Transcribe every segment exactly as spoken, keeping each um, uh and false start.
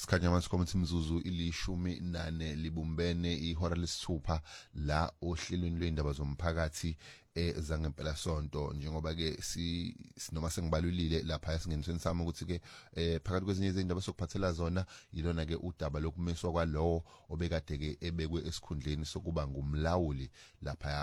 sikhanya manje komuthi imzuzu ilishumi nane libumbene ihora lesithupha la ohlelweni lwendaba zomphakathi ezangempela sonto njengoba ke si noma sengibalulile lapha esingenisweni sami ukuthi ke phakathi kwezinye izindaba sokuphathela zona yilona ke udaba lokumiswa kwalowo obekade ke ebekwe esikhundleni sokuba ngumlawuli lapha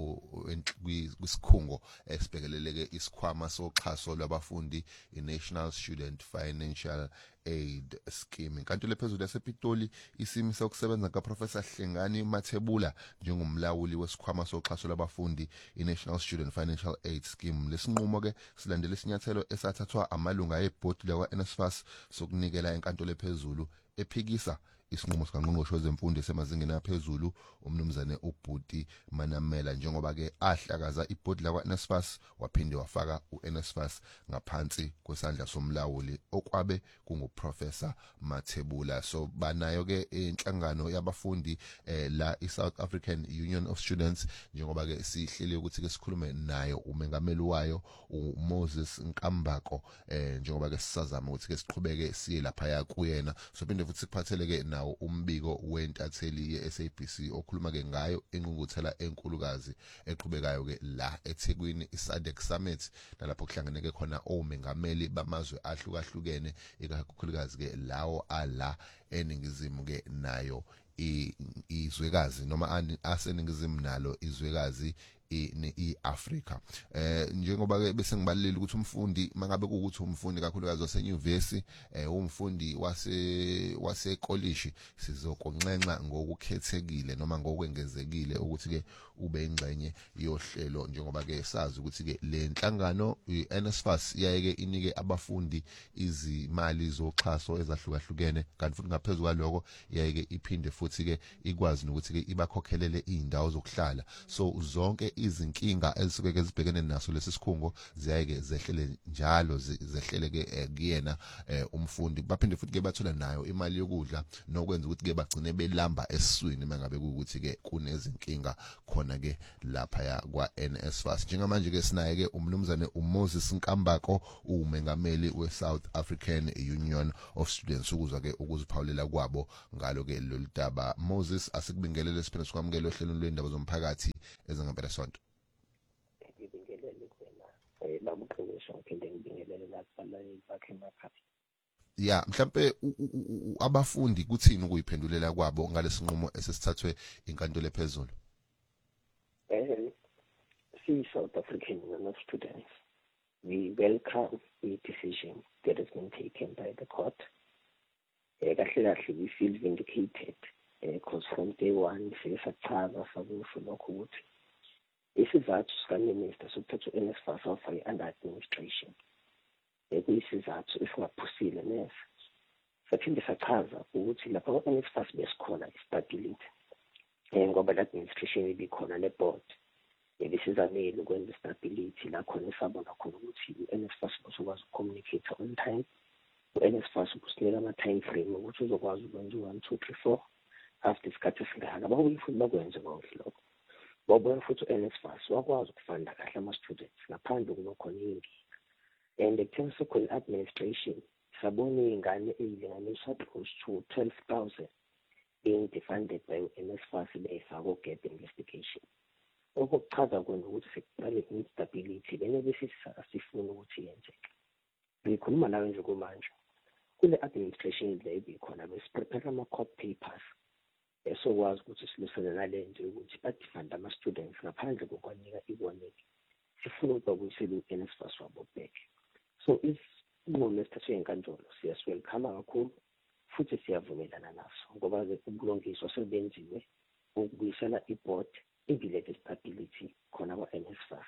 kwisikhungo esibhekeleleke isikhwama soxhaso lwabafundi iNational Student Financial Aid Scheme. Inkantolo ephezulu yasePitoli isimi sokusebenza kaProfessor Hlengani Mathebula njengomlawuli wesikhwama soxhaso lwabafundi iNational Student Financial Aid Scheme. Lesinqumo ke silandele isinyathelo esathathwa amalunga ebhodi lakwa-NSFAS sokunikela enkantolo ephezulu ephikisa isinqumo sikaNgqongqoshe wezemfundo esemazingeni aphezulu umnumzane uBhuti Manamela njengoba ke ahlakaza ibhodi lakwa-NSFAS waphinde wafaka uNSFAS ngaphansi kwesandla somlawuli okwabe kunguProfessor Mathebula. So banayo ke inhlangano yabafundi eh, la iSouth African Union of Students njengoba ke sihlele ukuthi ke sikhulume nayo umengameli wayo uMoses Nkambako eh, njengoba ke sisazama ukuthi ke siqhubeke siye lapha ya kuyena so phinde futhi siphatheleke nawo umbiko wentatheli ye-S A B C okhuluma ke ngayo ingqungquthela enkulukazi eqhubekayo ke la eThekwini iSADC Summit nalapho kuhlangeneke khona omengameli bamazwe ahlukahlukene ikakhulukazi ke lawo ala eningizimu ke nayo izwekazi noma aseningizimu nalo izwekazi i-Africa. Eh njengoba ke bese ngibalile ukuthi umfundi mangabe ukuthi umfundi kakhulukazi wasenyuvesi eh umfundi wase wasekolishi sizokonxenxa ngokukhethekile noma ngokwengezekile ukuthi ke ube ingxenye yohlelo njengoba ke sazi ukuthi ke le nhlangano iNSFAS iyayeke inike abafundi izimali zoxhaso ezahlukahlukene kanti futhi ngaphezulu kwaloko iyayeke iphinde futhi ke ikwazi ukuthi ke ibakhokhelele indawo zokuhlala so zonke izinkinga ezisuke ezibhekene naso lesi sikhungo ziyayeke zehlele njalo zehlele ke kuyena umfundi baphinde futhi ke bathola nayo imali yokudla nokwenza ukuthi ke bagcine belamba esiswini mangabe ukuthi ke kunezinkinga khona ke lapha ya kwaNSFAS. Njengamanje ke sinaye ke umnumzane uMoses Nkambako umengameli weSouth African Union of Students ukuzwa ke ukuziphawulela kwabo ngalo ke lolu daba. Moses asikubingelele siphinde sikwamukele ohlelweni lwendaba zomphakathi ezangempela sonto. Ngibingelele kuwena babuqiniso ngiphinde ngibingelele labalaleli bakhe emakhaya. Ya mhlambe abafundi kuthini ukuyiphendulela kwabo ngalesinqumo esesithathwe inkantolo ephezulu? Eh si South African Union of Students, we welcome the decision that has been taken by the court. Eh kahle kahle we feel vindicated because uh, from day one siyachaza sakusho lokho ukuthi isizathu sikaMinister sokuthatha uNSFAS awufake under administration ekuyisizathu esingaphusile nese saphinde sachaza ukuthi lapha kwaNSFAS besikhona istability ngoba la administration ibikhona le board ebisizamile ukwenza istability la khona esabona khona ukuthi uNSFAS uzokwazi ukucommunicate on time uNSFAS usinika ama time frame ukuthi uzokwazi ukwenza one two three four after isikhathi esingaka babuye futhi bakwenze konke lokho babuye futhi uNSFAS wakwazi ukufunda kahle ama-students ngaphandle kunokhona inkinga and the terms of administration sabona iy'ngane ey'linganiswa close to twelve thousand being defunded by uNSFAS beyifaka u-gap investigation okuchaza kona ukuthi sekuqale instability lena besisifuna ukuthi yenzeke ngikhuluma nawe nje kumanje kule administration le ibikhona besiprepare ama-court papers esokwazi ukuthi silusele nale nje ukuthi badifanda ama-students ngaphandle kokwanika i-warning sifuna ukuthi babuyisele u-NSFAS wabo back so isinqumo esithathwe enkantolo siyasiwelkhama kakhulu futhi siyavumelana naso ngoba ubulungiswa sebenziwe ukubuyisela i-board ibilete stability khona kwa-NSFAS.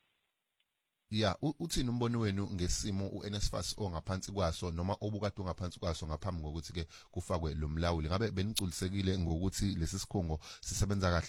Ya uthini umbono wenu ngesimo uNSFAS ongaphansi kwaso noma obukade ongaphansi kwaso ngaphambi kokuthi ke kufakwe lo mlawuli ngabe beniculusekile ngokuthi lesi sikhungo sisebenza kahle?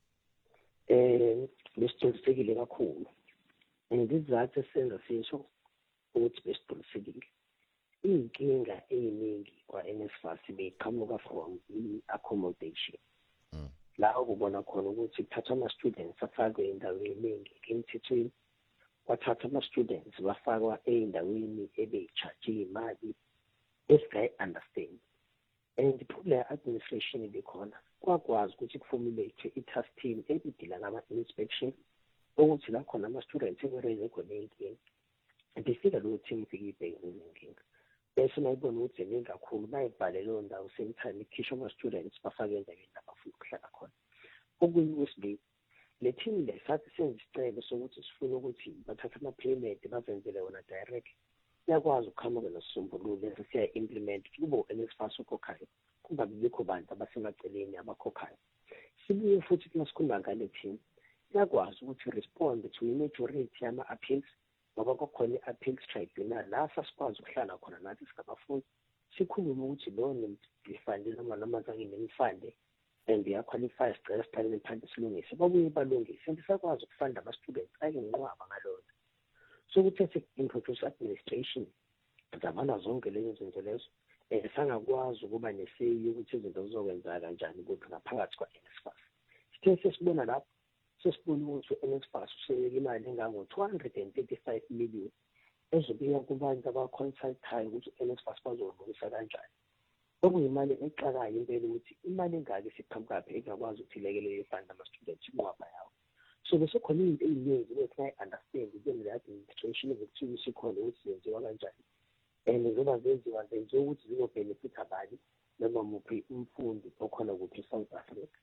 Eh besiculusekile kakhulu ngizathu esenza sisho ukuthi besiculusekile inkinga eyiningi kwa-NSFAS beyiqhamuka from i-accommodation mm. La ukubona khona ukuthi kuthathwa ama-students afakwe endaweni eningi emthethweni kwathatha ama-students bafakwa ey'ndaweni ebey'chaje imali esingayi-understand and iphula administration bekhona kwakwazi ukuthi kuformulate i-task team ebidila ngama-inspection ukuthi la khona ama-students ebereze khona inkinga befika lowo team ufike ibheke inkinga bese nayibona ukuthi ziningi kakhulu bayibhale leyo ndawo same time ikhishwa ama-students bafake endaweni abafuna ukuhlala khona. Okunye kwesibili, le team le sathi senze isicelo sokuthi sifuna ukuthi bathathe ama-payment bazenzele wona direct, iyakwazi ukuqhamuka nesisombululo siya-implement kube u-NSFAS okhokhayo kungabi bikho bantu abasemaceleni abakhokhayo. Sibuye futhi kunasikhuluma ngale team iyakwazi ukuthi respond to i-majority yama-appeals ngoba kukhona i-appeals tribunal la sasikwazi ukuhlala khona nathi singabafundi sikhulume ukuthi lona ngifande noma noma zanginemfande and iyaqualify sicela siqalele phansi silungise babuye balungise and sakwazi ukufanda ama-students ayinqwaba ngalona. So ukuthi introduce administration zabana zonke lezo zinto lezo eh sangakwazi ukuba neseyi ukuthi izinto zizokwenza kanjani ukuthi ngaphakathi kwa-NSFAS. Sithe sesibona lapho sesibona ukuthi u-NSFAS useyeke imali engango-two hundred thirty-five million ezobuya kubantu abaconsultayo ukuthi u-NSFAS bazolungisa kanjani. Okuyimali exakayo impela ukuthi imali engaki siqhamukaphi engakwazi ukuthi ilekelele ifund ama-students inqwaba yawo. So bese khona izinto eziningi ukuthi nayi-understand kuyena le-administration ekuthiwa isikhona ukuthi zenziwa kanjani and njengoba zenziwa zenziwa ukuthi zizobhenefitha abani noma muphi umfundi okhona kuphi eSouth Africa.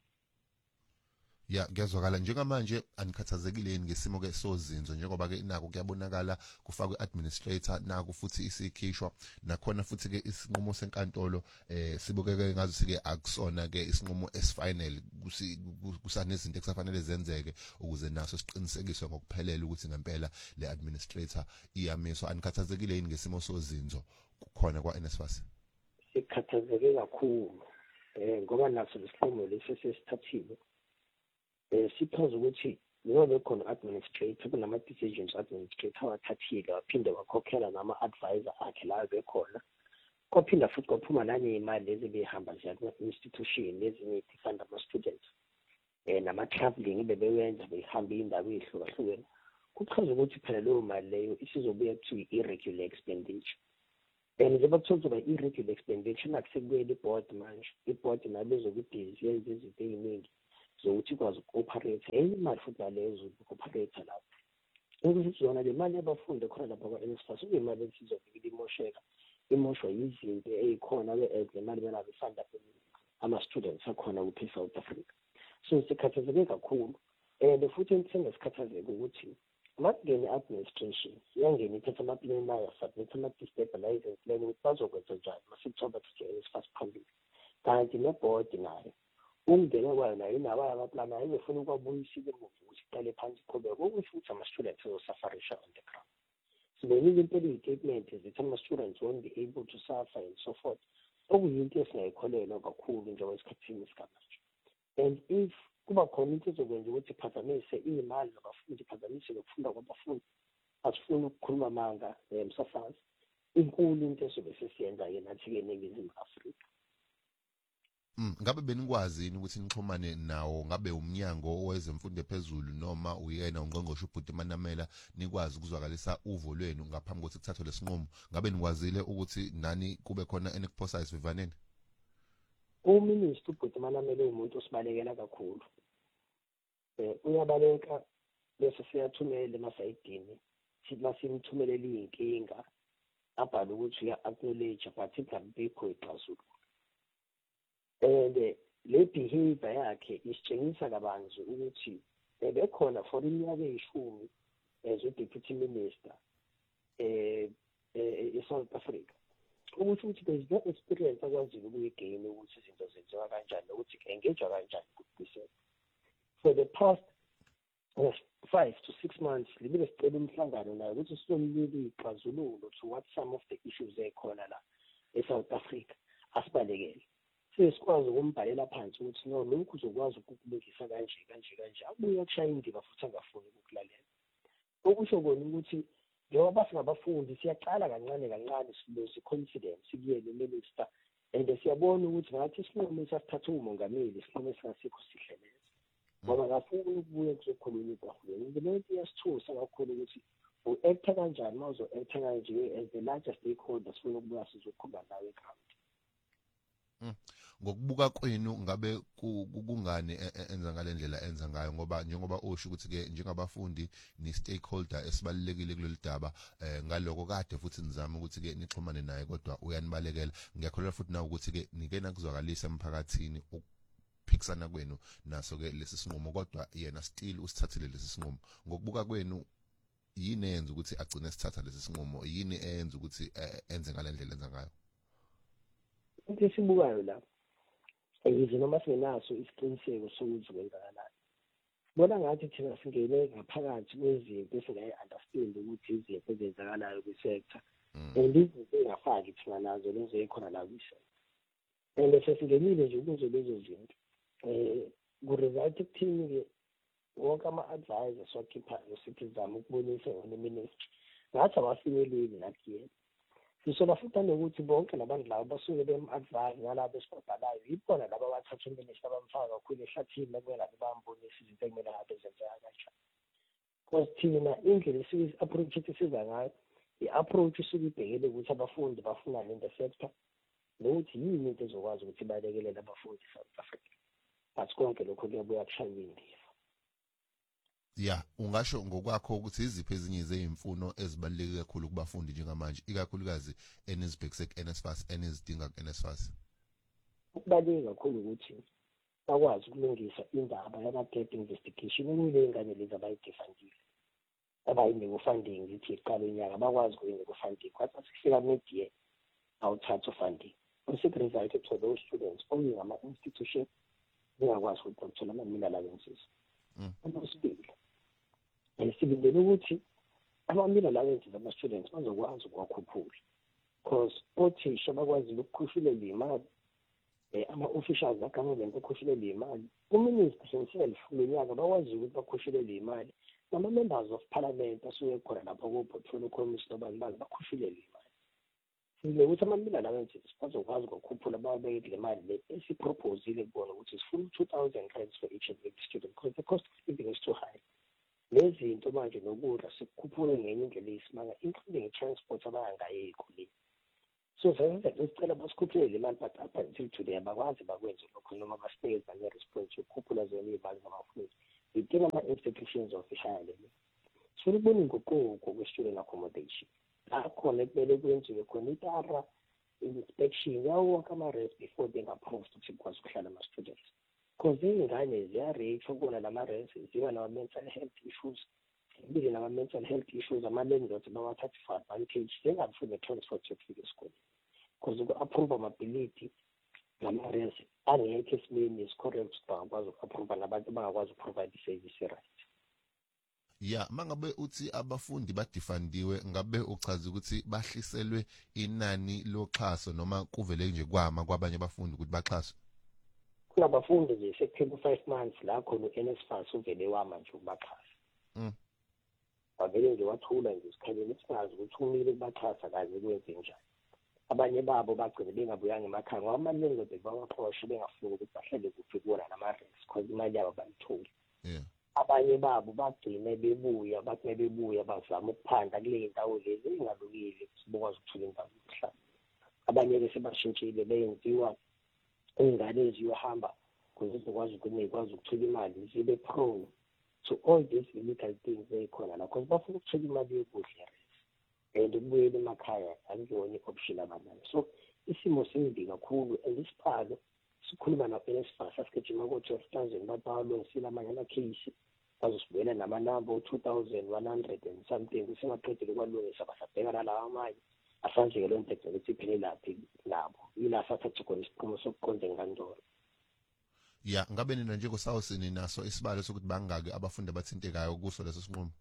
Ya kuyazwakala njengamanje anikhathazekile yini ngesimo ke sozinzo njengoba ke nako kuyabonakala kufakwe administrator nako futhi isikhishwa nakhona futhi ke isinqumo senkantolo eh sibukeke ngazo sike akusona ke isinqumo esifinal kusanezinto ekusafanele zenzeke ukuze naso siqinisekiswe ngokuphelele ukuthi ngempela le administrator iyamiswa. Anikhathazekile yini ngesimo sozinzo kukhona kwa-NSFAS? Sikhathazeke kakhulu eh ngoba naso lesinqumo lesi sesithathile eh siphoza ukuthi noma khona administrator kunama decisions administrator wathathile waphinde wakhokhela nama advisor akhe la bekhona kophinda futhi kophuma nanye imali lezi behamba nje kuma institution lezi ifund ama students eh nama traveling bebewenza behamba indawo ehlukahlukene kuchaza ukuthi phela leyo mali leyo isizobuya to irregular expenditure and njengoba kuthiwa irregular expenditure nakusekubuye board manje iboard nabezokudizi yenze izinto eziningi zokuthi kwazi uku-operate enye imali futhi nalezo uku-operate lapho ukuthi zona le mali yabafundi khona lapha kwa-NSFAS kuyimali ethi izofika imosheka imoshwa yizinto eyikhona le mali bena befunda ama-students akhona kuphi eSouth Africa. So sikhathazeke kakhulu and futhi engisengasikhathazeke ukuthi makungene administration iyangena ithatha ama-plan layo submit ama-destabilizing plan ukuthi bazokwenza njani masikuthoba kuthi NSFAS phambili kanti ne-board nayo ungena kwayo nayo inabayo amaplana ayefuna ukwabuyisile emuva ukuthi iqale phansi iqhubeke okusho ukuthi ama-students azosafarisha on the ground. Sibonile impela iy'statement zithi ama-students won't be able to suffer and so forth okuyinto esingayikholelwa kakhulu njengoba esikhathini esikamanje. And if kuba khona into ezokwenza ukuthi iphazamise iy'mali zabafundi iphazamise nokufunda kwabafundi asifuni ukukhuluma amanga msafazi inkulu into esobe sesiyenza-ke nathi-ke eNingizimu Afrika. Mm, ngabe benikwazi yini ukuthi nixhumane nawo ngabe umnyango wezemfundo ephezulu noma uyena ungqongqoshe uBhuti Manamela nikwazi ukuzwakalisa uvo lwenu ngaphambi kokuthi kuthathwe lesinqumo ngabe nikwazile ukuthi nani kube khona enikuphosa isivivaneni? Uminister uBhuti Manamela umuntu osibalekela kakhulu eh uyabaleka bese siyathumela emasayidini sithi masimthumelela iy'nkinga abhala ukuthi uya-acknowledge but ingabikho ixazululo. And le behavior yakhe isitshengisa kabanzi ukuthi bebekhona for iminyaka eyishumi as a deputy minister eh eSouth Africa ukuthi ukuthi there is no experience akwazile ukuyigayina ukuthi izinto zenziwa kanjani ukuthi engagea kanjani kuqisela. For the past uh, five to six months libile sicela umhlangano naye ukuthi sizomnika ixazululo to what some of the issues ekhona la eSouth Africa asibalekele. Sikwazi ukumbhalela phansi ukuthi no lokhu uzokwazi ukukulungisa kanje kanje kanje abuye akushaya indiba futhi angafuni ukulalela. Okusho kona ukuthi njengoba singabafundi siyaqala kancane kancane silose confidence kuyena minister and siyabona ukuthi ngathi isinqumo esasithatha umongameli isinqumo esingasikho sihle neze ngoba ngafuna ukubuya kuzokhuluma ikahulumeni lento iyasithusa kakhulu ukuthi u-acta kanjani mawuzo-acta kanje as the largest stakeholder sifuna ukubuya sizokhuluma nawe ekhaya. Ngokubuka kwenu ngabe kungani enza ngalendlela enza ngayo ngoba njengoba osho ukuthi ke njengabafundi ni stakeholder esibalekile kuleli daba ngaloko kade futhi nizama ukuthi ke nixhumane naye kodwa uyanibalekela ngiyakholwa futhi na ukuthi ke nike nakuzwakalisa emphakathini ukuphikisana kwenu naso ke lesi sinqumo kodwa yena still usithathile lesi sinqumo ngokubuka kwenu yini enza ukuthi agcine sithatha lesi sinqumo yini enza ukuthi enze ngalendlela enza ngayo into esibukayo la yize noma singenaso isiqiniseko sokuthi kwenzakalayo bona ngathi thina singene ngaphakathi kwezinto esingayi-understand ukuthi izinto ezenzakalayo kwi-sector and izinto engafaki thina nazo lezo ekhona la kwi-sector and sesingenile nje kuzo lezo zinto um ku-result ekuthini-ke wonke ama-advisors wakhiphayo sithi zama ukubonisa yona i-ministry ngathi abafinyeleli nathi yena sisola futhi anokuthi bonke labantu labo basuke bem-advise ngalabo esibabhalayo yibona laba abathatha uminister abamfaka kakhulu ehlathini nakumele bambonisa izinto ekumele ngabe zenzeka kanjani because thina indlela esuke i-approach ethi siza ngayo i-approach isuke ibhekele ukuthi abafundi bafunani in the sector nokuthi yini into ezokwazi ukuthi balekelele abafundi e-South Africa but konke lokho kuyabuya kushaya indiva. Ya ungasho ngokwakho ukuthi iziphi ezinye zezimfuno ezibaluleke kakhulu kubafundi njengamanje ikakhulukazi enizibhekise ku-NSFAS enizidinga ku-NSFAS ukubaluleke kakhulu ukuthi bakwazi ukulungisa indaba yama-gap investigation okuyile ingane lezi abayidefandile abayinike ufunding zithi iqala unyaka bakwazi ukuyinika ufunding kwathi sikufika mid-year awuthatha ufunding useku-result to those students only ngama-institution zingakwazi ukuthi bakuthola ama-meal allowances okwesibili sibindele ukuthi ama-meal allowances ama-students bazokwazi ukuwakhuphula because othisha bakwazile ukukhushulela imali ama-officials agovernment akhushulela imali uminister himself lonyaka bakwazi ukuthi bakhushulela imali nama-members of parliament asuke khona lapho ku-portfolio commission abantu bazi bakhushulela imali sibile ukuthi ama-meal allowances bazokwazi ukukhuphula babeke kule mali le esipropozile kubona ukuthi sifuna two thousand rands for each and every student because the cost of living is too high lezinto manje nokudla sikukhuphule ngenye indlela eyisimanga including i-transport abayangayo ey'koleni so sisicela basikhuphulele imali but up until today abakwazi bakwenze lokho noma basinikeza ne-response yokukhuphula zona iy'mali zabafundi idinga ama-institutions of i-higher level so libona inguquko kwe-student accommodation la khona kumele kwenziwe khona itara inspection yawo wonke ama-res before benga-approved ukuthi kukwazi ukuhlala ama-students because iy'ngane ziya-rate ukubona lama-res ziba nama-mental health issues zibile nama-mental health issues ama-landlords bawathatha for advantage zingafuni ne-transport yokufika esikoleni because uku-approve amability ngama-res angekho esimeni is-correct bangakwazi uku-approve nabantu bangakwazi ukuprovide i-service right. Ya mangabe uthi abafundi badifandiwe ngabe uchaza ukuthi bahliselwe inani loxhaso noma kuvele nje kwama kwabanye abafundi ukuthi baxhaswe kunabafundi nje sekuphela five months la khona u-NSFAS uvele wama nje ukubaxhasa mm wavele nje wathula nje isikhaleni singazi ukuthi umile ukubaxhasa kanye kwenze njani abanye babo bagcine bengabuyanga emakhaya ngoba amaningi bawaxoshe bengafuni ukuthi bahlele kuphi kuwona nama-res because imali yabo bayitholi yeah abanye babo bagcine bebuya bathi bebuya bazama ukuphanda kule ndawo lezi engalungile sibokwazi ukuthola indawo yokuhlala abanye ke sebashintshile beyenziwa ingane eziyohamba ukuze zikwazi ukwazi ukuthola imali zibe prone to all these illegal things ezikhona la because bafuna ukuthola imali yokudla and ukubuyela emakhaya akuyona i-option abanayo so isimo simbi kakhulu and isibhalo sikhuluma na-NSFAS asigijima ko-twelve thousand babalungisile amanye amakheyisi bazosibuyela namanamba o-two thousand one hundred and something kusengaqedile kwalungisa basabheka nalawa amanye asanje-ke loo nto egcina ukuthi iphelelaphi nabo yila sathatha khona isiqumo sokuqonda enkantolo. Ya ngabe nina njengosawusini naso isibalo sokuthi bangaki abafundi abathintekayo kuso leso sinqumo?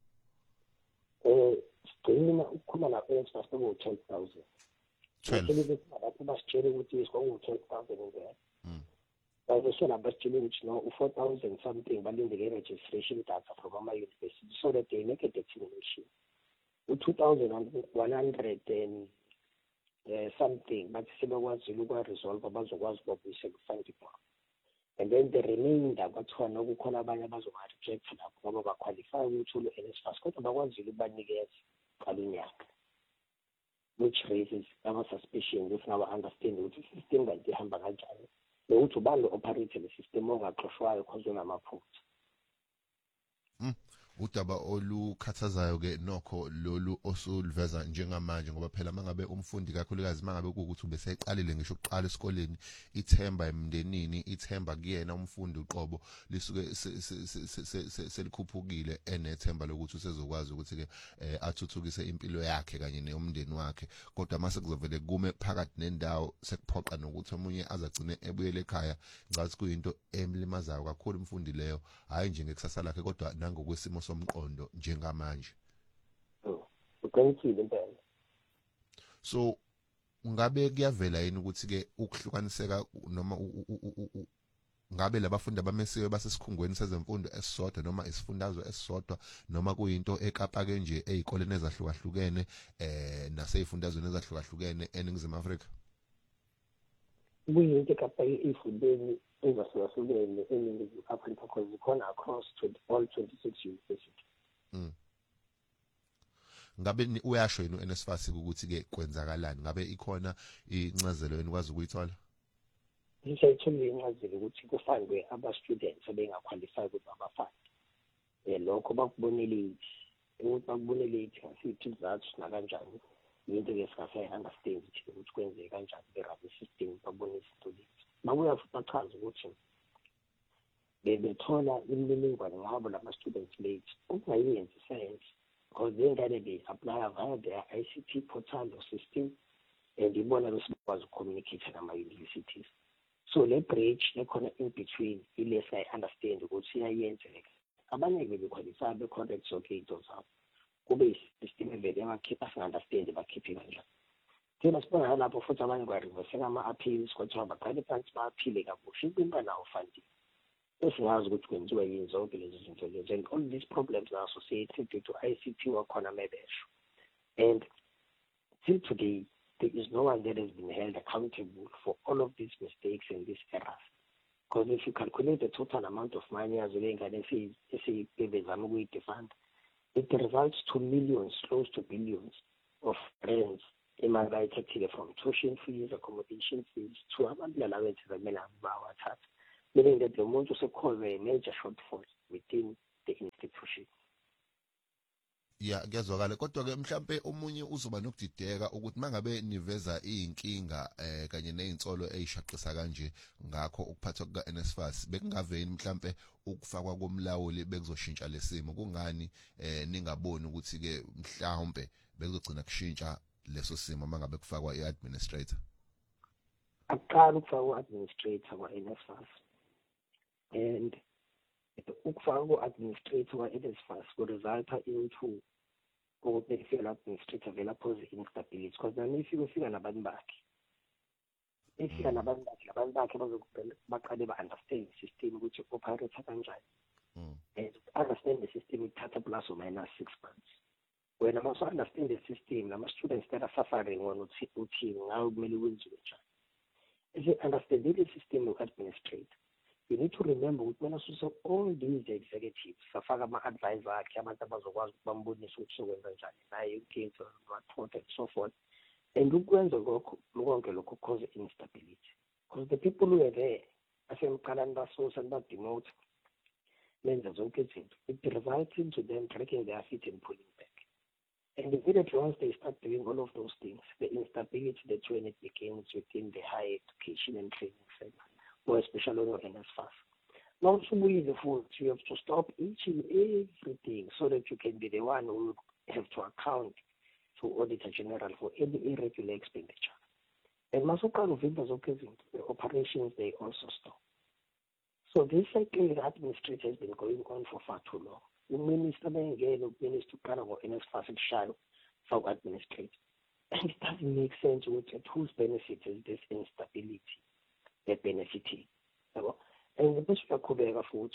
Um sigcina ukukhuluma na-NSFAS kuwu-twelve thousand twelve abantu basitshele ukuthi kwakungu-twelve thousand impela mm base nabasitshele ukuthi no u-four thousand something balindele i-registration data from ama-university so that they make a determination u-two thousand one hundred and uh, something bathi sebekwazile ukwa-resolve bazokwazi ukubabuyisela u-funding wabo and then the remainder kwathiwa nokukhona abanye abazoma-reject lapho ngoba baqualify ukuthi ulo-NSFAS kodwa bakwazile ukubanikeza qala unyaka which raises our suspicion if our understanding ukuthi i-system kanti ihamba kanjani nokuthi ubani lo-operate le system ongaxoshwayo cause unamaphutha. Mm. Udaba olukhathazayo ke nokho lolu osuluveza njengamanje ngoba phela mangabe umfundi kakhulukazi mangabe ukuthi ubeseqalile ngisho ukuqala esikoleni ithemba emndenini ithemba kuyena umfundi uqobo lisuke selikhuphukile enethemba lokuthi usezokwazi ukuthi ke athuthukise impilo yakhe kanye neyomndeni wakhe kodwa mase kuzovele kume phakathi nendawo sekuphoqa nokuthi omunye azagcine ebuyele ekhaya ngathi kuyinto emlimazayo kakhulu umfundi leyo hayi nje ngekusasa lakhe kodwa nangokwesimo somqondo njengamanje. Oh, uqinisile impela. So ngabe kuyavela yini ukuthi ke ukuhlukaniseka noma ngabe labafundi abamesiwe basesikhungweni sezemfundo esisodwa noma isifundazwe esisodwa noma kuyinto ekapa ke nje ezikoleni ezahlukahlukene eh naseyifundazweni ezahlukahlukene eNingizimu Afrika? Kuyinto ekapa ezifundeni ezahlukahlukene eNingizimu Afrika because zikhona across all twenty-six universities. Mm. Ngabe uyasho yini uNSFAS ukuthi ke kwenzakalani ngabe ikhona incazelo yini kwazi ukuyithola? Ngishayithole incazelo ukuthi kufandwe aba students abengaqualify ukuthi abafande. Eh lokho bakubonelate ukuthi bakubonelate asithi izathu na kanjani into ke singase understand ukuthi kwenzeka kanjani be-rabi system babone izinto lezi. Babuya futhi bachaza ukuthi bebethola imininingwane ngabo lama students late ukungayenzi science because they they apply via their I C T portal or system and ibona besikwazi ucommunicate nama universities. So le bridge ekhona in between ile I understand ukuthi iyayenzeka. Abanye ke bequalify be correct zonke izinto zabo. Kube system evele amakhipha singa understand bakhiphe kanjani. Thina sibona lapho futhi abanye kwa reverse ama appeals kodwa baqale phansi baphile kabuhle impimpa nawo funding. Esingazi ukuthi kwenziwa yini zonke lezi zinto lezi and all these problems are associated to I C T wakhona mebesho. And till today there is no one that has been held accountable for all of these mistakes and these errors. Because if you calculate the total amount of money as well as the fund, it results to millions, close to billions of rands in my right from tuition fees, accommodation fees, to abantu allowances amele bawathatha, meaning that the amount also cause a major shortfall within the institution. Ya kuyazwakala kodwa ke mhlambe omunye uzoba nokudideka ukuthi mangabe niveza izinkinga eh kanye nezinsolo ezishaqisa kanje ngakho ukuphathwa kuka NSFAS bekungaveni mhlambe ukufakwa komlawuli bekuzoshintsha lesimo kungani eh ningaboni ukuthi ke mhlawumbe bekuzogcina kushintsha leso simo mangabe kufakwa iadministrator? Aqala ukufakwa administrator kwa NSFAS and ukufakwa administrator wa NSFAS would result into ukuthi befika administrator vela pose instability because then if you fika nabantu bakhe ifika nabantu bakhe abantu bakhe bazokubheka baqale ba understand the system ukuthi operate kanjani and understand the system ithatha plus or minus six months. When I also understand the system nama students that are suffering on uthi ngawo kumele wenziwe njani. If you understand the system you administrate, you need to remember ukuthi mina susa all these executives safaka ama-advisor akhe abantu abazokwazi ukubambonisa ukuthi sokwenza njani naye ukinto what and so forth and ukwenza lokho konke lokho cause instability because the people who are there asemqalani basusa bademote benza zonke izinto it results into them dragging their feet and pulling back. And immediately once they start doing all of those things, the instability, that's when it begins within the higher education and training sector, more especially on NSFAS. Now, so we you have to stop each and everything so that you can be the one who have to account to Auditor General for any irregular expenditure. And Masuka of the operations, they also stop. So this cycle the administration has been going on for far too long. The minister then again Minister Karago in his first child for administrate. And it doesn't make sense with whose benefit is this instability that benefiting. And the best for Kubera food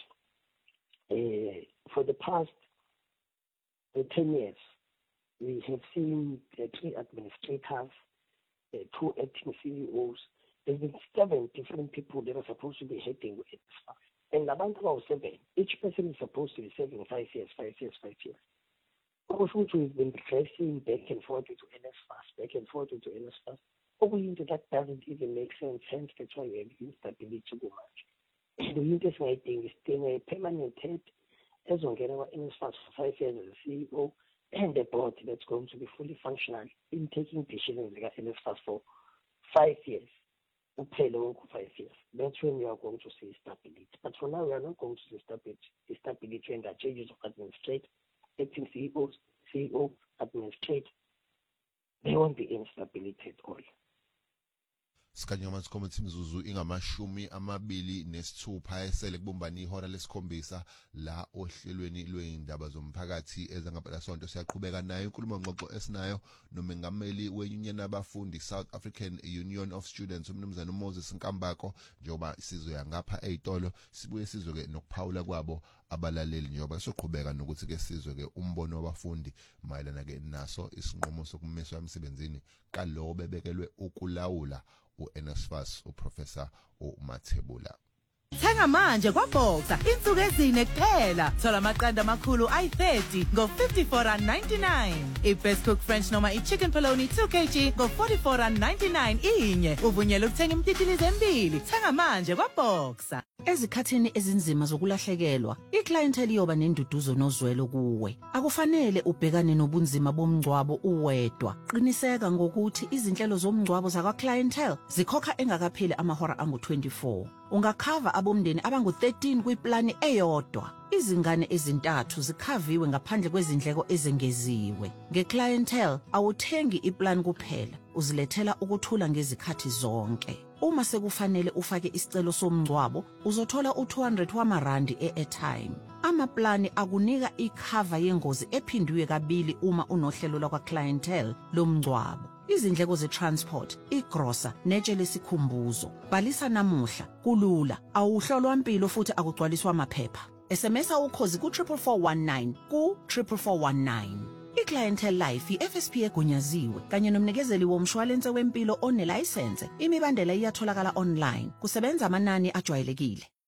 uh, for the past uh, ten years we have seen uh, three administrators, uh, two acting C E Os. There's been seven different people that are supposed to be heading with NSFAS. And about seven, each person is supposed to be serving five years, five years, five years. Also, we've been pressing back and forth to N S F A S, back and forth to N S F A S. Into that doesn't even make sense. Hence, that's why we have instability too much. The interesting thing is staying a permanent head as on get our N S F A S for five years as a C E O and a board that's going to be fully functional in taking decisions like N S F A S for five years. Five years. That's when we are going to see stability. But for now, we are not going to see stability. Stability when there are changes of administrator, acting C E Os, C E O, administrator. There won't be instability at all. Sikanyama sikomiti imzuzu ingamashumi amabili nesithupha esele kubumbana ihora lesikhombisa la ohlelweni lweindaba zomphakathi ezangapela sonto siyaqhubeka nayo inkulumo ngxoxo esinayo nomengameli weunion abafundi South African Union of Students umnumzana uMoses Nkambako njengoba isizoya ngapha ezitolo sibuye sizwe ke nokuphawula kwabo abalaleli njengoba soqhubeka nokuthi ke sizwe ke umbono wabafundi mayelana ke naso isinqumo sokumiswa emsebenzini kalowo bebekelwe ukulawula u-N S F A S uProfessor uMathebula. Thenga manje kwaBoxer insuku ezine kuphela. Thola amaqanda amakhulu ayi thirty ngo fifty-four rand ninety-nine. I-Best Cook French noma i-Chicken Polony two kilograms ngo forty-four rand ninety-nine inye. Uvunyelwe ukuthenga imtitilizi embili. Thenga manje kwaBoxer. Ezikhathini ezinzima zokulahlekelwa, iclientele iyoba nenduduzo nozwelo kuwe. Akufanele ubhekane nobunzima bomngcwabo uwedwa. Qiniseka ngokuthi izinhlelo zomngcwabo zakwa clientele zikhokha engakapheli amahora angu twenty-four. Ungakhava abomndeni abangu thirteen kwiplani eyodwa. Izingane ezintathu zikhaviwe ngaphandle kwezindleko ezengeziwe. Ngeclientele awuthengi iplan kuphela, uzilethela ukuthula ngezikhathi zonke. Uma sekufanele ufake isicelo somngcwabo, uzothola u two hundred wamarandi e-airtime. Amaplani akunika ikhava yengozi ephindwe kabili uma unohlelo lakwa clientele lomngcwabo. Izindleko ze-transport, igrosa, netshe lesikhumbuzo. Bhalisa namuhla, kulula, awuhlolwa impilo futhi akugcwaliswa amaphepha. S M S ukhozi ku triple four one nine ku triple four one nine. I-Clientele Life i-F S P egunyaziwe kanye nomnikezeli womshwalense wempilo onelicense. Imibandela iyatholakala online. Kusebenza amanani ajwayelekile.